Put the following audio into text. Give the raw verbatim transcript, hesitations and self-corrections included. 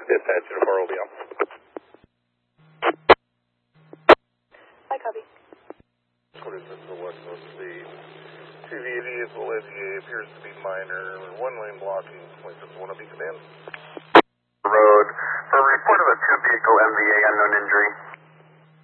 Dispatch to four will be on. Hi, copy. What is this, the west of the two vehicles, well, F D A appears to be minor, one lane blocking, like this one will be command. Road, for a report of a two vehicle M V A unknown injury.